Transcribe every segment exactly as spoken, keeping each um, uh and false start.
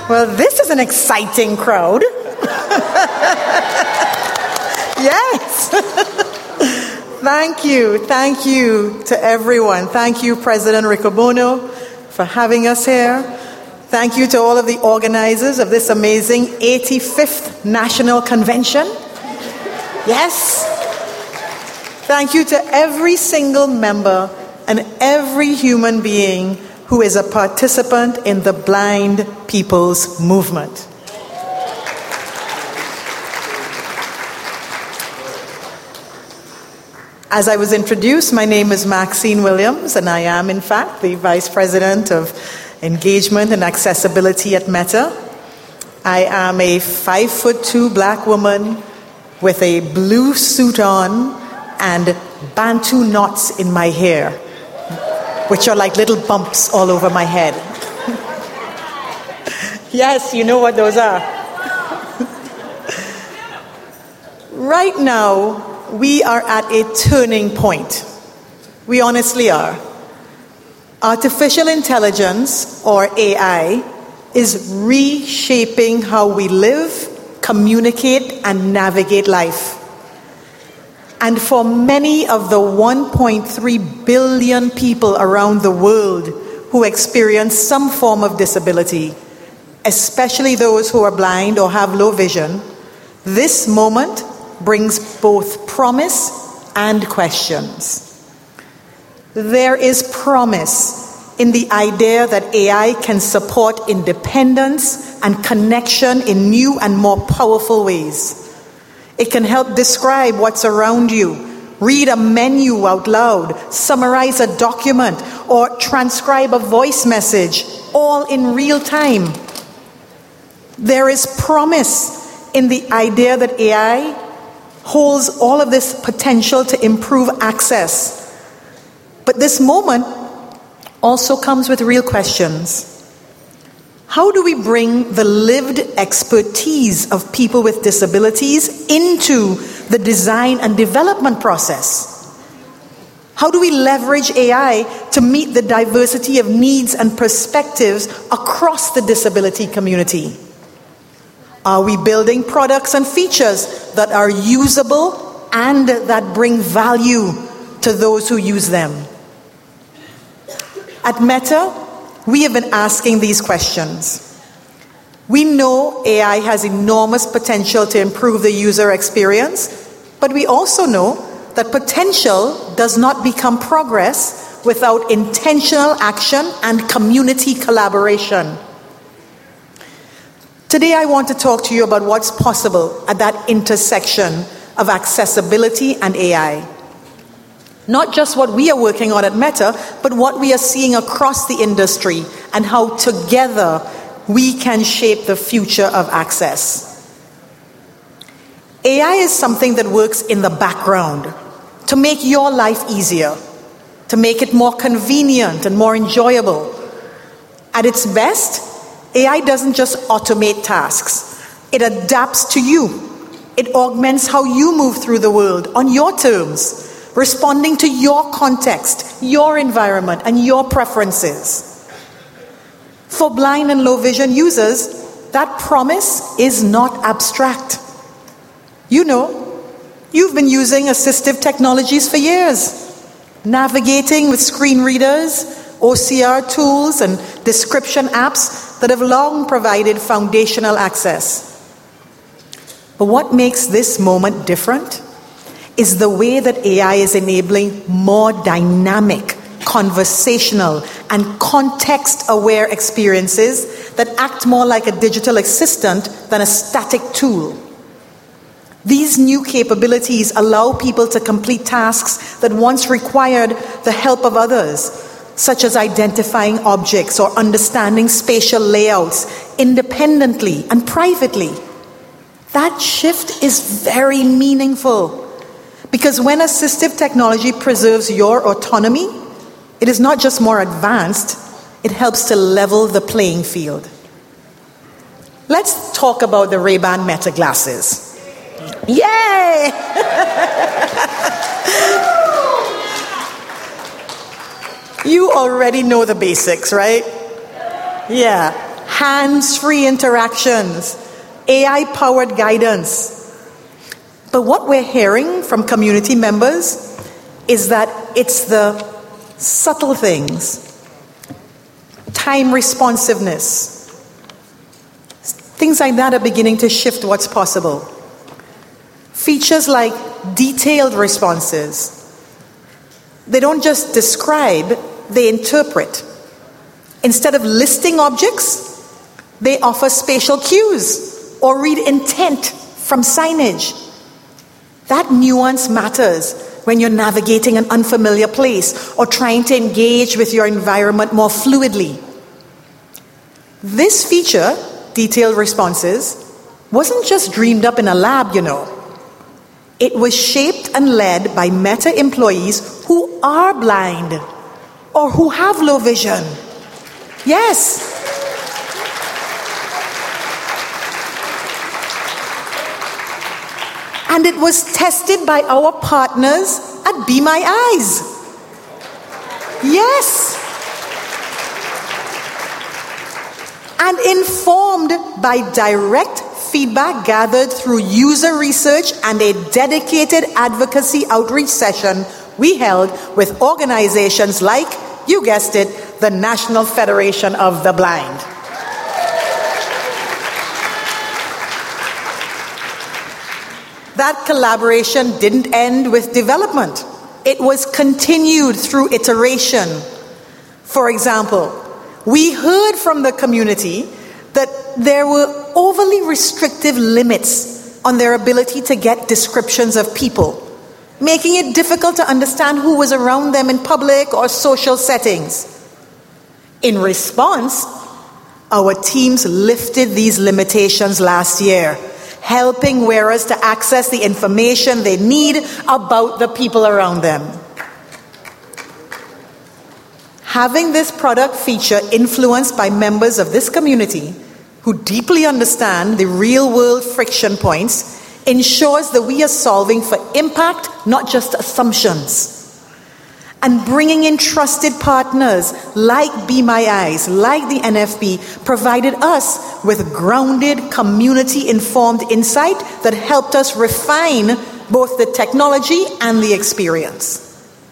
Well, this is an exciting crowd. Yes. Thank you. Thank you to everyone. Thank you, President Riccobono, for having us here. Thank you to all of the organizers of this amazing eighty-fifth National Convention. Yes. Thank you to every single member and every human being who is a participant in the Blind People's Movement. As I was introduced, my name is Maxine Williams, and I am, in fact, the Vice President of Engagement and Accessibility at Meta. I am a five foot two black woman with a blue suit on and Bantu knots in my hair, which are like little bumps all over my head. Yes, you know what those are. Right now, we are at a turning point. We honestly are. Artificial intelligence, or A I, is reshaping how we live, communicate, and navigate life. And for many of the one point three billion people around the world who experience some form of disability, especially those who are blind or have low vision, this moment brings both promise and questions. There is promise in the idea that A I can support independence and connection in new and more powerful ways. It can help describe what's around you, read a menu out loud, summarize a document, or transcribe a voice message, all in real time. There is promise in the idea that A I holds all of this potential to improve access. But this moment also comes with real questions. How do we bring the lived expertise of people with disabilities into the design and development process? How do we leverage A I to meet the diversity of needs and perspectives across the disability community? Are we building products and features that are usable and that bring value to those who use them? At Meta, we have been asking these questions. We know A I has enormous potential to improve the user experience, but we also know that potential does not become progress without intentional action and community collaboration. Today I want to talk to you about what's possible at that intersection of accessibility and A I. Not just what we are working on at Meta, but what we are seeing across the industry and how together we can shape the future of access. A I is something that works in the background to make your life easier, to make it more convenient and more enjoyable. At its best, A I doesn't just automate tasks. It adapts to you. It augments how you move through the world on your terms, responding to your context, your environment, and your preferences. For blind and low vision users, that promise is not abstract. You know, you've been using assistive technologies for years, navigating with screen readers, O C R tools, and description apps that have long provided foundational access. But what makes this moment different is the way that A I is enabling more dynamic, conversational, and context-aware experiences that act more like a digital assistant than a static tool. These new capabilities allow people to complete tasks that once required the help of others, such as identifying objects or understanding spatial layouts independently and privately. That shift is very meaningful, because when assistive technology preserves your autonomy, it is not just more advanced, it helps to level the playing field. Let's talk about the Ray-Ban Meta glasses. Yay! You already know the basics, right? Yeah. hands-free interactions, A I-powered guidance. But what we're hearing from community members is that it's the subtle things, time responsiveness, things like that are beginning to shift what's possible. Features like detailed responses. They don't just describe, they interpret. Instead of listing objects, they offer spatial cues or read intent from signage. That nuance matters when you're navigating an unfamiliar place or trying to engage with your environment more fluidly. This feature, detailed responses, wasn't just dreamed up in a lab, you know. It was shaped and led by Meta employees who are blind or who have low vision. Yes. And it was tested by our partners at Be My Eyes. Yes. And informed by direct feedback gathered through user research and a dedicated advocacy outreach session we held with organizations like, you guessed it, the National Federation of the Blind. That collaboration didn't end with development. It was continued through iteration. For example, we heard from the community that there were overly restrictive limits on their ability to get descriptions of people, making it difficult to understand who was around them in public or social settings. In response, our teams lifted these limitations last year, helping wearers to access the information they need about the people around them. Having this product feature influenced by members of this community who deeply understand the real-world friction points ensures that we are solving for impact, not just assumptions. And bringing in trusted partners like Be My Eyes, like the N F B, provided us with grounded, community-informed insight that helped us refine both the technology and the experience.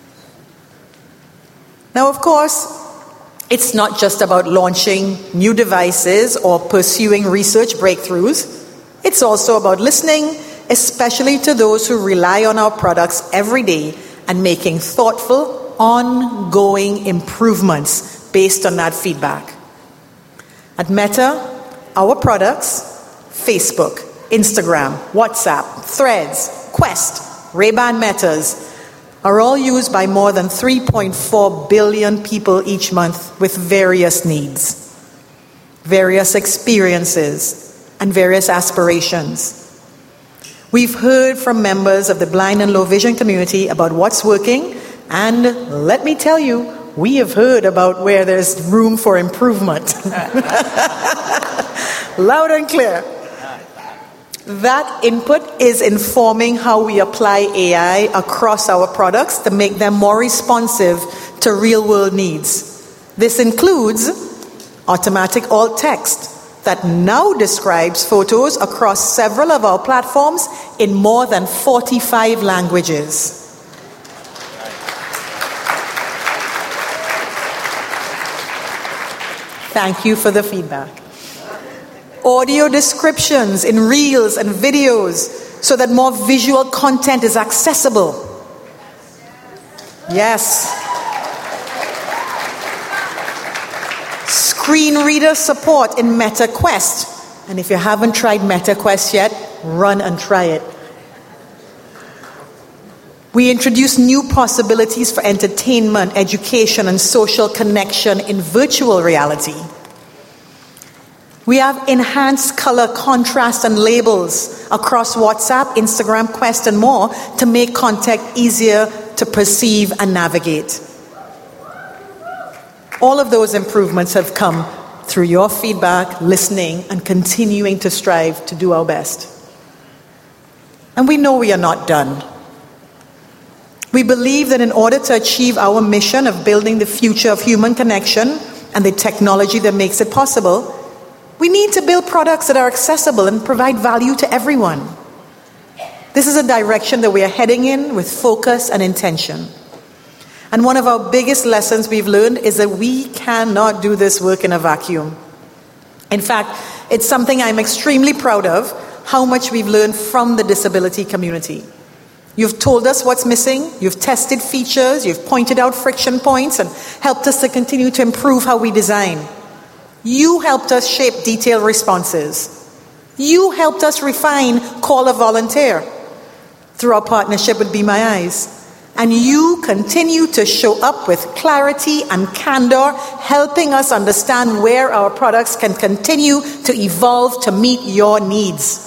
Now, of course, it's not just about launching new devices or pursuing research breakthroughs. It's also about listening, especially to those who rely on our products every day and making thoughtful, ongoing improvements based on that feedback. At Meta, our products, Facebook, Instagram, WhatsApp, Threads, Quest, Ray-Ban Metas, are all used by more than three point four billion people each month with various needs, various experiences, and various aspirations. We've heard from members of the blind and low vision community about what's working, and let me tell you, we have heard about where there's room for improvement. Loud and clear. That input is informing how we apply A I across our products to make them more responsive to real-world needs. This includes automatic alt text that now describes photos across several of our platforms in more than forty-five languages. Thank you for the feedback. Audio descriptions in reels and videos so that more visual content is accessible. Yes. Screen reader support in Meta Quest. And if you haven't tried Meta Quest yet, run and try it. We introduce new possibilities for entertainment, education, and social connection in virtual reality. We have enhanced color contrast and labels across WhatsApp, Instagram, Quest, and more to make content easier to perceive and navigate. All of those improvements have come through your feedback, listening, and continuing to strive to do our best. And we know we are not done. We believe that in order to achieve our mission of building the future of human connection and the technology that makes it possible, We need to build products that are accessible and provide value to everyone. This is a direction that we are heading in with focus and intention. And one of our biggest lessons we've learned is that we cannot do this work in a vacuum. In fact, it's something I'm extremely proud of, how much we've learned from the disability community. You've told us what's missing, you've tested features, you've pointed out friction points, and helped us to continue to improve how we design. You helped us shape detailed responses. You helped us refine Call a Volunteer through our partnership with Be My Eyes. And you continue to show up with clarity and candor, helping us understand where our products can continue to evolve to meet your needs.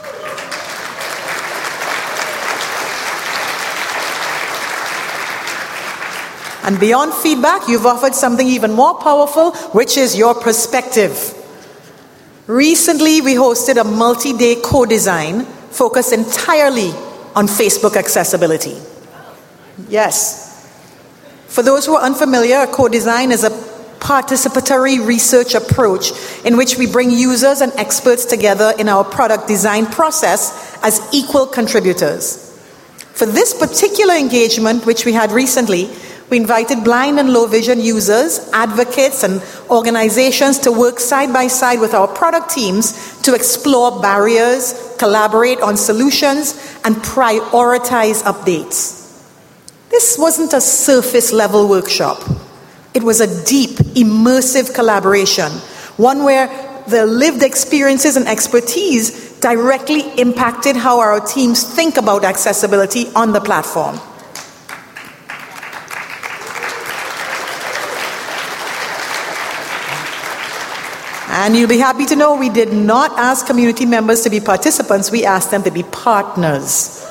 And beyond feedback, you've offered something even more powerful, which is your perspective. Recently, we hosted a multi-day co-design focused entirely on Facebook accessibility. Yes. For those who are unfamiliar, a co-design is a participatory research approach in which we bring users and experts together in our product design process as equal contributors. For this particular engagement, which we had recently, we invited blind and low vision users, advocates, and organizations to work side by side with our product teams to explore barriers, collaborate on solutions, and prioritize updates. This wasn't a surface level workshop. It was a deep, immersive collaboration, one where the lived experiences and expertise directly impacted how our teams think about accessibility on the platform. And you'll be happy to know we did not ask community members to be participants, we asked them to be partners.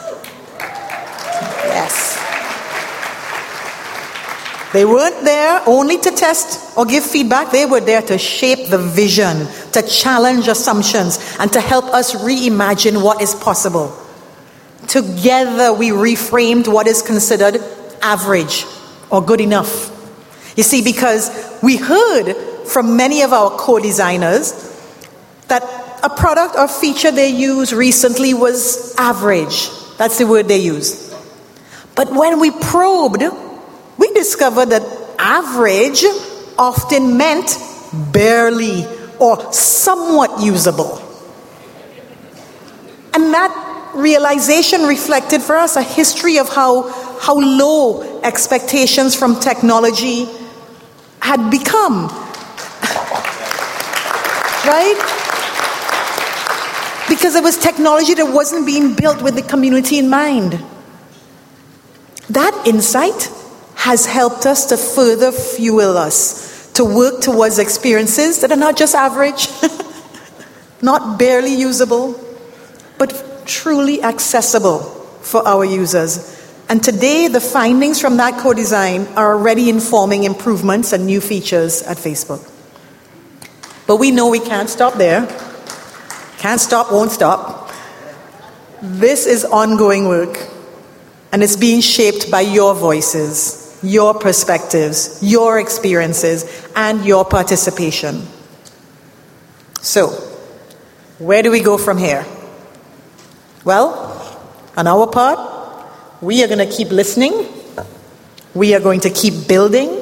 Yes. They weren't there only to test or give feedback. They were there to shape the vision, to challenge assumptions, and to help us reimagine what is possible. Together, we reframed what is considered average or good enough. You see, because we heard from many of our co-designers that a product or feature they used recently was average. That's the word they used. But when we probed, we discovered that average often meant barely or somewhat usable. And that realization reflected for us a history of how, how low expectations from technology had become. Right? Because it was technology that wasn't being built with the community in mind. That insight has helped us to further fuel us to work towards experiences that are not just average, not barely usable, but truly accessible for our users. And today, the findings from that co-design are already informing improvements and new features at Facebook. But we know we can't stop there. Can't stop, won't stop. This is ongoing work, and it's being shaped by your voices, your perspectives, your experiences, and your participation. So, where do we go from here? Well, on our part, we are going to keep listening. We are going to keep building.